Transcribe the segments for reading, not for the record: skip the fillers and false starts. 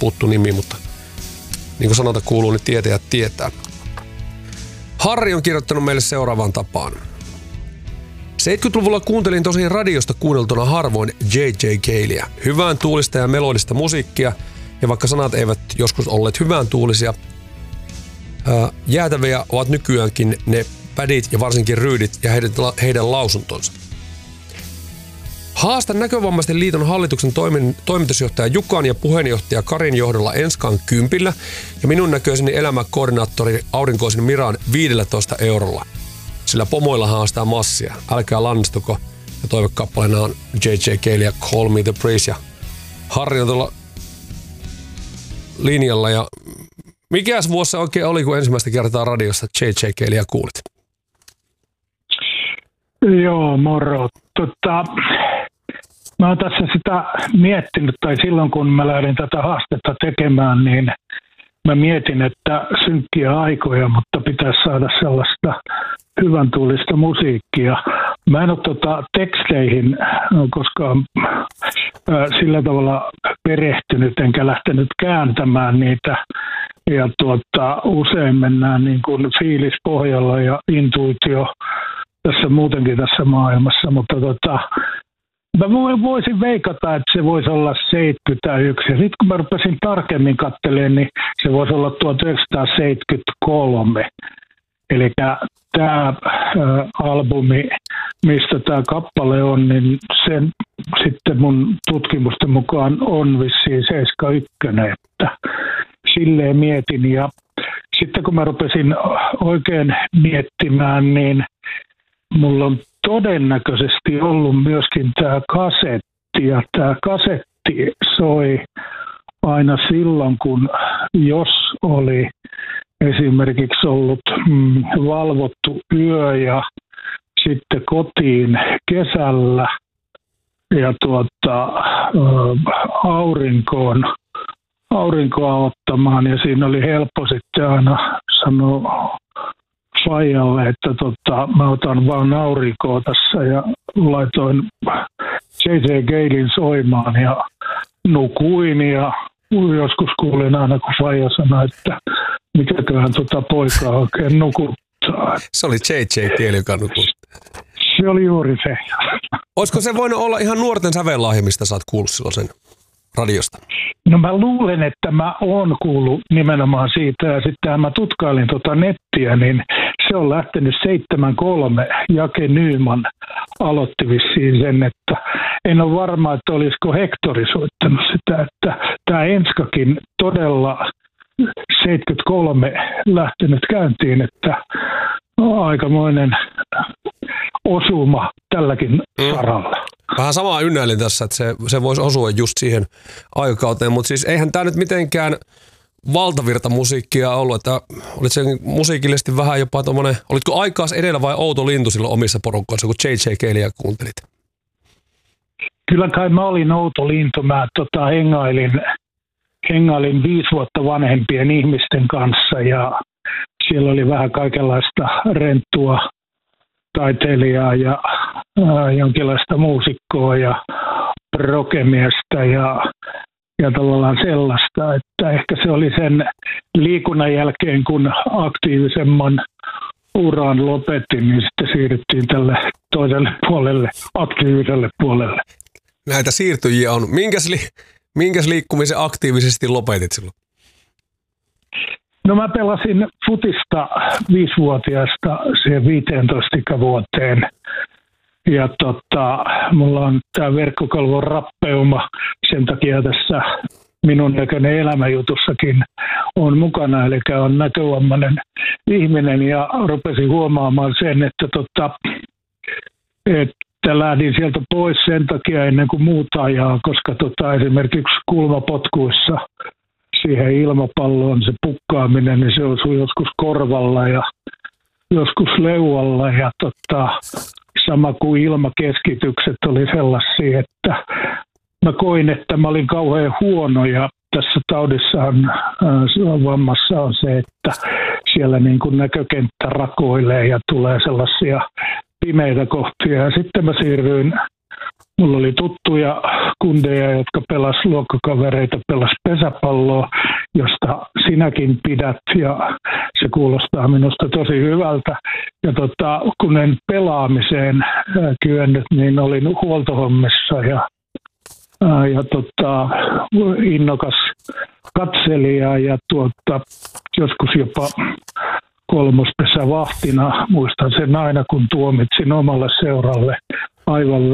puuttuu nimi, mutta niin kuin sanota kuuluu, niin tietäjät tietää. Harri on kirjoittanut meille seuraavaan tapaan. 70-luvulla kuuntelin tosiaan radiosta kuunneltuna harvoin J.J. Caleä. Hyvään tuulista ja melodista musiikkia, ja vaikka sanat eivät joskus olleet hyvään tuulisia, jäätäviä ovat nykyäänkin ne pädit ja varsinkin ryydit ja heidän lausuntonsa. Haastan Näkövammaisten liiton hallituksen toimitusjohtaja Jukan ja puheenjohtaja Karin johdolla Enskan 10 ja minun näköiseni elämäkoordinaattori Aurinkoisen Miran 15 €. Sillä pomoilla haastaa massia. Älkää lannistuko. Ja toivekappaleena on J.J. Cale ja Call Me The Breeze. Ja Harri on tuolla linjalla. Ja mikäs vuosi se oikein oli, kun ensimmäistä kertaa radiosta J.J. Calea kuulit? Joo, moro. Mä oon tässä sitä miettinyt, tai silloin kun mä lähdin tätä haastetta tekemään, niin mä mietin, että synkkiä aikoja, mutta pitäisi saada sellaista hyvän tuulista musiikkia. Mä en ole teksteihin koskaan sillä tavalla perehtynyt, enkä lähtenyt kääntämään niitä. Ja usein mennään niin kuin fiilispohjalla ja intuitio tässä muutenkin tässä maailmassa, mutta mä voisin veikata, että se voisi olla 71. Ja sitten kun mä rupesin tarkemmin katselemaan, niin se voisi olla 1973. Eli tämä albumi, mistä tämä kappale on, niin sen sitten mun tutkimusten mukaan on vissiin 71. Että silleen mietin. Ja sitten kun mä rupesin oikein miettimään, niin mulla on todennäköisesti ollut myöskin tämä kasetti, ja tämä kasetti soi aina silloin, kun jos oli esimerkiksi ollut valvottu yö ja sitten kotiin kesällä ja aurinkoa ottamaan, ja siinä oli helppo sitten aina sanoa faijalle, että mä otan vaan aurinkoa tässä, ja laitoin J.J. Calein soimaan ja nukuin, ja joskus kuulin aina, kun faija sanoi, että mikäköhän poikaa oikein nukuttaa. Se oli J.J. Cale, joka nukuttaa. Se oli juuri se. Olisiko se voinut olla ihan nuorten sävellahja, mistä sä oot kuullut silloin sen radiosta? No mä luulen, että mä oon kuullut nimenomaan siitä, ja sitten mä tutkailin nettiä, niin se on lähtenyt 73. Jake Nyman aloitti vissiin sen, että en ole varma, että olisiko Hektori soittanut sitä, että tämä Enskakin todella 73 lähtenyt käyntiin, että aikamoinen osuma tälläkin saralla. Vähän samaa ynnäilin tässä, että se voisi osua just siihen aikakauteen, mutta siis eihän tämä nyt mitenkään valtavirtamusiikkia ollut, että olit se musiikillisesti vähän jopa tommonen, olitko aikaas edellä vai outo lintu silloin omissa porukoissa, kun J.J. Calea kuuntelit? Kyllä kai mä olin outo lintu, mä hengailin 5 vuotta vanhempien ihmisten kanssa, ja siellä oli vähän kaikenlaista renttua taiteilijaa ja jonkinlaista muusikkoa ja rockemiestä ja tavallaan sellaista, että ehkä se oli sen liikunnan jälkeen, kun aktiivisemman uran lopetin, niin sitten siirryttiin tälle toiselle puolelle, aktiiviselle puolelle. Näitä siirtyjiä on. Minkäs liikkumisen aktiivisesti lopetit silloin? No mä pelasin futista 5-vuotiaasta siihen 15 ikävuoteen. Ja mulla on tää verkkokalvon rappeuma, sen takia tässä minun näköinen elämäjutussakin on mukana, eli on näkövammainen ihminen, ja rupesin huomaamaan sen, että lähdin sieltä pois sen takia ennen kuin muuta ajaa, koska esimerkiksi kulmapotkuissa siihen ilmapalloon se pukkaaminen, niin se osui joskus korvalla ja joskus leualla, ja sama kuin ilmakeskitykset oli sellaisia, että mä koin, että mä olin kauhean huono, ja tässä taudissahan vammassa on se, että siellä niin kuin näkökenttä rakoilee ja tulee sellaisia pimeitä kohtia. Ja sitten mä siirryin, mulla oli tuttuja kundeja, jotka luokkakavereita pelas pesäpalloa, josta sinäkin pidät, ja se kuulostaa minusta tosi hyvältä. Ja kun en pelaamiseen kyennyt, niin olin huoltohommissa ja innokas katselija ja joskus jopa kolmospesävahtina. Muistan sen aina, kun tuomitsin omalle seuralle aivan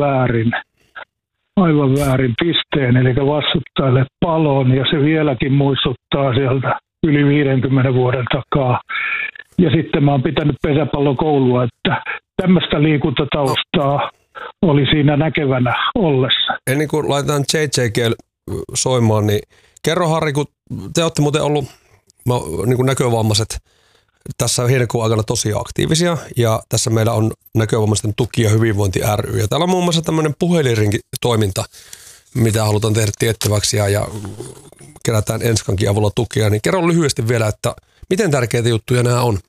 väärin pisteen, eli vastustajalle palon, ja se vieläkin muistuttaa sieltä yli 50 vuoden takaa. Ja sitten mä oon pitänyt pesäpallokoulua, että tämmöistä liikuntataustaa oli siinä näkevänä ollessa. Ennen kuin laitetaan JJG soimaan, niin kerro Harri, kun te olette muuten ollut niin kuin näkövammaiset tässä heinäkuun aikana tosi aktiivisia, ja tässä meillä on näkövammaisten tuki ja hyvinvointi ry, ja täällä on muun muassa tämmöinen puhelinrinkitoiminta, mitä halutaan tehdä tiettäväksi, ja kerätään Enskankin avulla tukia, niin kerro lyhyesti vielä, että miten tärkeitä juttuja nämä on?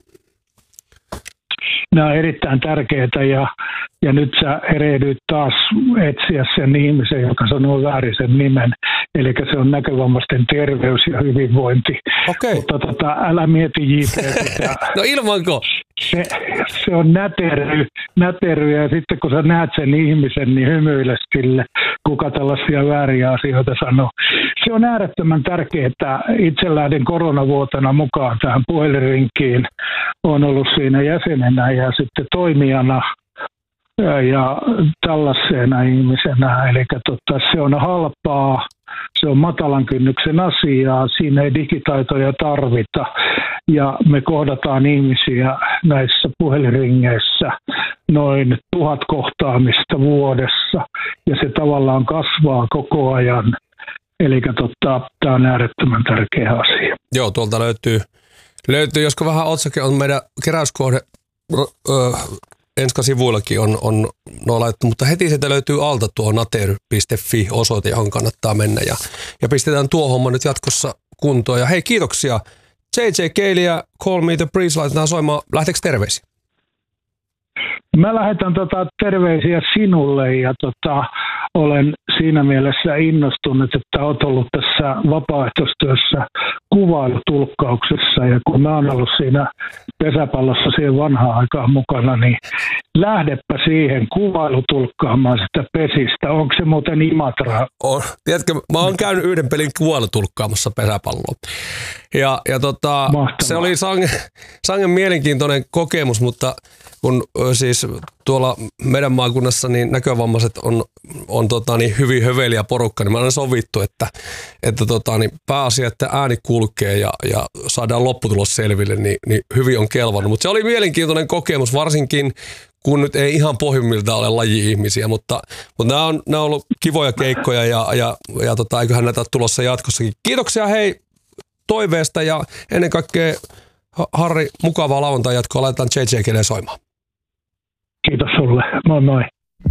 Nämä on erittäin tärkeitä, ja nyt sä erehdyit taas etsiä sen ihmisen, joka sanoo väärin sen nimen. Eli se on näkövammaisten terveys ja hyvinvointi. Okei. Mutta älä mieti JP. No ilmanko? Se on nätery, ja sitten kun sä näet sen ihmisen, niin hymyile sille, kuka tällaisia vääriä asioita sanoo. Se on äärettömän tärkeää, että itse lähden koronavuotena mukaan tähän puhelinrinkiin. Olen ollut siinä jäsenenä ja sitten toimijana ja tällaisena ihmisenä. Eli se on halpaa, se on matalan kynnyksen asiaa, siinä ei digitaitoja tarvita. Ja me kohdataan ihmisiä näissä puhelinringeissä noin 1000 kohtaamista vuodessa, ja se tavallaan kasvaa koko ajan. Eli tämä on äärettömän tärkeä asia. Joo, tuolta löytyy, josko vähän otsake on meidän keräyskohde Enska-sivuillakin on laitettu, mutta heti sieltä löytyy alta tuo natery.fi osoite, johon kannattaa mennä, ja pistetään tuo homma nyt jatkossa kuntoon. Ja hei, kiitoksia JJ Keili ja Call Me The Breeze, laitetaan soimaan. Lähteekö terveisiä? Mä lähetän terveisiä sinulle, ja olen siinä mielessä innostunut, että olet ollut tässä vapaaehtoistyössä kuvailutulkkauksessa, ja kun mä oon ollut siinä pesäpallossa siihen vanhaan aikaan mukana, niin lähdepä siihen kuvailutulkkaamaan sitä pesistä. Onko se muuten Imatra? On. Tiedätkö, mä oon käynyt yhden pelin kuvailutulkkaamassa pesäpalloa. Ja se oli sangen mielenkiintoinen kokemus, mutta kun siis tuolla meidän maakunnassa niin näkövammaiset on hyvin höveliä porukka, niin me on sovittu, että pääasia, että ääni kulkee ja saadaan lopputulos selville, niin hyvin on kelvannut. Mutta se oli mielenkiintoinen kokemus, varsinkin kun nyt ei ihan pohjimmiltaan ole laji-ihmisiä, mutta nämä on ollut kivoja keikkoja ja eiköhän näitä tulossa jatkossakin. Kiitoksia hei toiveesta, ja ennen kaikkea Harri, mukavaa lauantai jatkoa. Laitetaan JJ Keille soimaan. Kiitos sulle. Moi moi.